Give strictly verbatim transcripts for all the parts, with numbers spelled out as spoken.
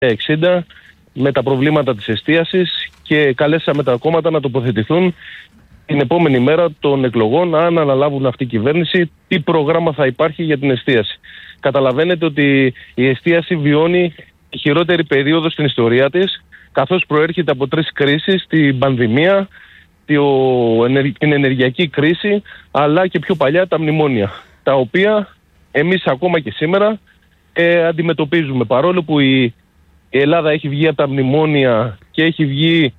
εξήντα με τα προβλήματα της εστίασης και καλέσαμε τα κόμματα να τοποθετηθούν την επόμενη μέρα των εκλογών, αν αναλάβουν αυτή η κυβέρνηση, τι πρόγραμμα θα υπάρχει για την εστίαση. Καταλαβαίνετε ότι η εστίαση βιώνει τη χειρότερη περίοδο στην ιστορία της, καθώς προέρχεται από τρεις κρίσεις, την πανδημία, την ενεργειακή κρίση, αλλά και πιο παλιά τα μνημόνια, τα οποία εμείς ακόμα και σήμερα ε, αντιμετωπίζουμε. Παρόλο που η, η Ελλάδα έχει βγει από τα μνημόνια και έχει βγει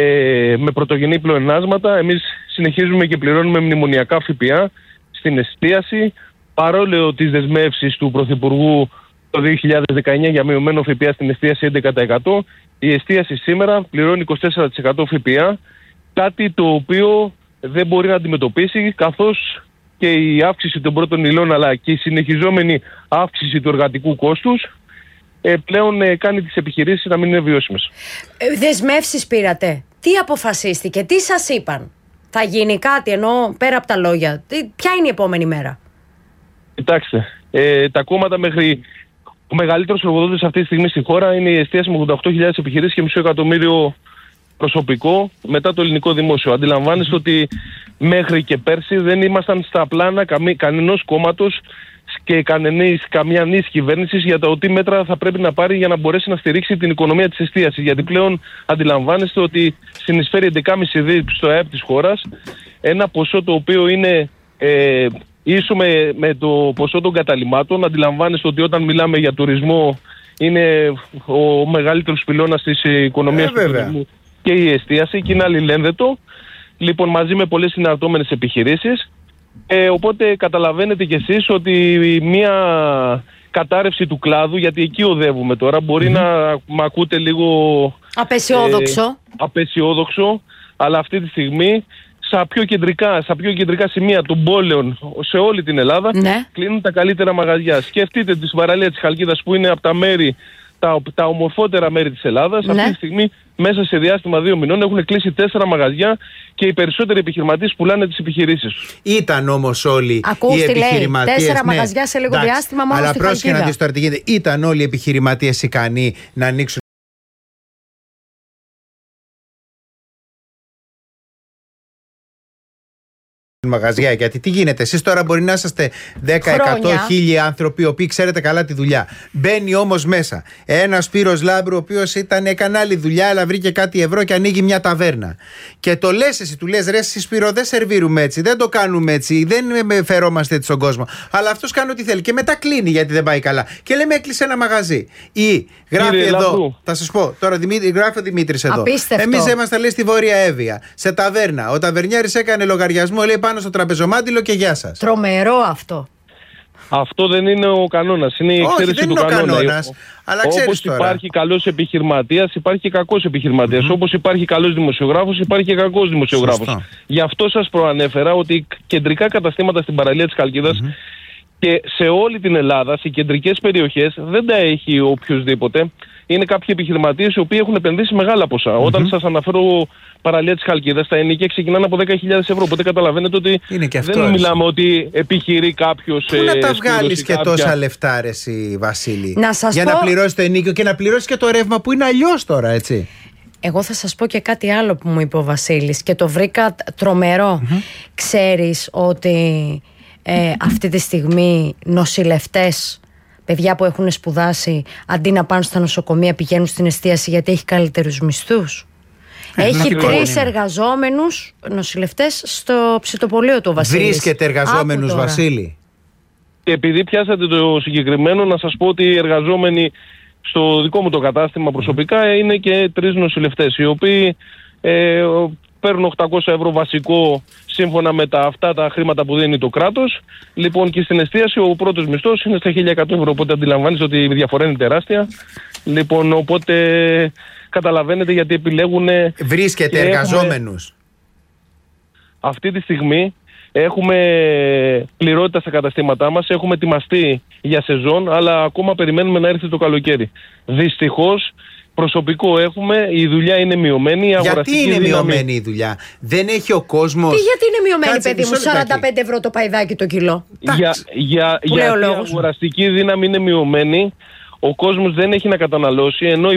ε, με πρωτογενή πλεονάσματα, εμείς συνεχίζουμε και πληρώνουμε μνημονιακά ΦΠΑ στην εστίαση, παρόλο τις δεσμεύσεις του Πρωθυπουργού το δύο χιλιάδες δεκαεννιά για μειωμένο ΦΠΑ στην εστίαση έντεκα τοις εκατό, η εστίαση σήμερα πληρώνει είκοσι τέσσερα τοις εκατό ΦΠΑ, κάτι το οποίο δεν μπορεί να αντιμετωπίσει, καθώς και η αύξηση των πρώτων υλών αλλά και η συνεχιζόμενη αύξηση του εργατικού κόστους ε, πλέον ε, κάνει τις επιχειρήσεις να μην είναι βιώσιμες. Ε, δεσμεύσεις πήρατε. Τι αποφασίστηκε, τι σας είπαν? Θα γίνει κάτι, ενώ πέρα από τα λόγια? Τι, ποια είναι η επόμενη μέρα? Κοιτάξτε, ε, τα κόμματα μέχρι... Ο μεγαλύτερος εργοδότης αυτή τη στιγμή στη χώρα είναι η εστίαση με ογδόντα οκτώ χιλιάδες επιχειρήσεις και μισό εκατομμύριο προσωπικό μετά το ελληνικό δημόσιο. Αντιλαμβάνεστε ότι μέχρι και πέρσι δεν ήμασταν στα πλάνα κανενός κόμματος και κανενής, καμία νης κυβέρνησης για το τι μέτρα θα πρέπει να πάρει για να μπορέσει να στηρίξει την οικονομία της εστίασης. Γιατί πλέον αντιλαμβάνεστε ότι συνεισφέρει έντεκα κόμμα πέντε δις στο ΑΕΠ της χώρας, ένα ποσό το οποίο είναι ε, ίσο με, με το ποσό των καταλυμάτων. Αντιλαμβάνεστε ότι όταν μιλάμε για τουρισμό είναι ο μεγαλύτερος πυλώνας της οικονομίας ε, του τουρισμού και η εστίαση, και είναι αλληλένδετο. Λοιπόν, μαζί με πολλές συναρτώμενες επιχειρήσεις. Ε, οπότε καταλαβαίνετε κι εσείς ότι μια κατάρρευση του κλάδου, γιατί εκεί οδεύουμε τώρα, μπορεί mm-hmm. να μ' ακούτε λίγο απεσιόδοξο. Ε, απεσιόδοξο, αλλά αυτή τη στιγμή στα πιο κεντρικά, στα πιο κεντρικά σημεία των πόλεων σε όλη την Ελλάδα ναι. κλείνουν τα καλύτερα μαγαζιά. Σκεφτείτε τη παραλία της Χαλκίδας που είναι από τα μέρη, τα, τα ομορφότερα μέρη της Ελλάδας. Ναι. Αυτή τη στιγμή μέσα σε διάστημα δύο μηνών έχουν κλείσει τέσσερα μαγαζιά και οι περισσότεροι επιχειρηματίες πουλάνε τις επιχειρήσεις τους. Ήταν όμως όλοι Ακούστε, οι επιχειρηματίες. Τέσσερα ναι, μαγαζιά σε λίγο εντάξει, διάστημα μόνο αλλά στη Χαλκίδα. πρόσεχε να δεις τώρα τι γίνεται. Ήταν όλοι οι επιχειρηματίες ικανοί να ανοίξουν μαγαζιά? Γιατί τι γίνεται, εσείς τώρα μπορεί να είσαστε δέκα, εκατό, χίλιοι άνθρωποι, οι οποίοι ξέρετε καλά τη δουλειά. Μπαίνει όμως μέσα ένας Σπύρος Λάμπρου, ο οποίος ήταν, έκανε άλλη δουλειά, αλλά βρήκε κάτι ευρώ και ανοίγει μια ταβέρνα. Και το λες εσύ, του λες ρε εσύ Σπύρο, δεν σερβίρουμε έτσι, δεν το κάνουμε έτσι, δεν φερόμαστε έτσι στον κόσμο. Αλλά αυτός κάνει ό,τι θέλει και μετά κλείνει γιατί δεν πάει καλά. Και λέμε έκλεισε ένα μαγαζί. Ή γράφει Κύριε εδώ, Λαμπρού. Θα σας πω τώρα, Δημήτρη, γράφει ο Δημήτρης εδώ. Εμείς είμαστε λέει στη Βόρεια Εύβοια, σε ταβέρνα. Ο ταβερνιάρης έκανε λογαριασμό, λέει πάνω στο τραπεζομάντιλο και γεια σας. Τρομερό αυτό. Αυτό δεν είναι ο κανόνας, είναι η εξαίρεση του κανόνα. Κανόνας, αλλά όπως υπάρχει καλός επιχειρηματίας, υπάρχει και κακός επιχειρηματίας. Mm-hmm. Όπως υπάρχει καλός δημοσιογράφος, υπάρχει και κακός δημοσιογράφος. Σωστό. Γι' αυτό σας προανέφερα ότι κεντρικά καταστήματα στην παραλία της Χαλκίδας mm-hmm. και σε όλη την Ελλάδα, σε κεντρικές περιοχές, δεν τα έχει οποιοδήποτε. Είναι κάποιοι επιχειρηματίες οι οποίοι έχουν επενδύσει μεγάλα ποσά. Mm-hmm. Όταν σας αναφέρω παραλία της Χαλκίδας, τα ενοικία ξεκινάνε από δέκα χιλιάδες ευρώ. Οπότε καταλαβαίνετε ότι δεν έτσι. Μιλάμε ότι επιχειρεί κάποιος. Πού ε, να τα βγάλεις και κάποια... τόσα λεφτά, ρε εσύ, Βασίλη, να σας για πω... να πληρώσεις το ενοίκιο και να πληρώσεις και το ρεύμα που είναι αλλιώς τώρα, έτσι. Εγώ θα σας πω και κάτι άλλο που μου είπε ο Βασίλης και το βρήκα τρομερό. Mm-hmm. Ξέρεις ότι ε, αυτή τη στιγμή νοσηλευτές, παιδιά που έχουν σπουδάσει, αντί να πάνε στα νοσοκομεία πηγαίνουν στην εστίαση γιατί έχει καλύτερους μισθούς. Ε, έχει τρεις εργαζόμενους νοσηλευτές στο ψητοπολείο του Βασίλη. Βρίσκεται εργαζόμενους, Βασίλη. Και επειδή πιάσατε το συγκεκριμένο, να σας πω ότι οι εργαζόμενοι στο δικό μου το κατάστημα προσωπικά είναι και τρεις νοσηλευτές, οι οποίοι ε, παίρνουν οκτακόσια ευρώ βασικό σύμφωνα με τα, αυτά τα χρήματα που δίνει το κράτος. Λοιπόν, και στην εστίαση ο πρώτος μισθός είναι στα χίλια εκατό ευρώ, οπότε αντιλαμβάνεις ότι η διαφορά είναι τεράστια. Λοιπόν, οπότε καταλαβαίνετε γιατί επιλέγουν. Βρίσκεται εργαζόμενους. Έχουμε... Αυτή τη στιγμή έχουμε πληρότητα στα καταστήματά μας, έχουμε ετοιμαστεί για σεζόν, αλλά ακόμα περιμένουμε να έρθει το καλοκαίρι. Δυστυχώς προσωπικό έχουμε, η δουλειά είναι μειωμένη. Η γιατί είναι δύναμη... μειωμένη η δουλειά, δεν έχει ο κόσμος. Τι γιατί είναι μειωμένη, κάτσε, παιδί μου, σαράντα πέντε ευρώ το παϊδάκι το κιλό. Για, για, γιατί η αγοραστική δύναμη είναι μειωμένη. ο κόσμος δεν έχει να καταναλώσει, ενώ